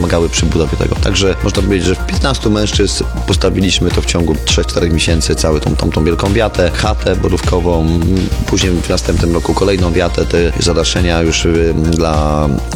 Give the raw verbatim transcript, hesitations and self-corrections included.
pomagały przy budowie tego. Także można powiedzieć, że piętnastu mężczyzn postawiliśmy to w ciągu trzech czterech miesięcy, całą tą, tą, tą wielką wiatę, chatę borówkową, później w następnym roku kolejną wiatę, te zadaszenia już y, dla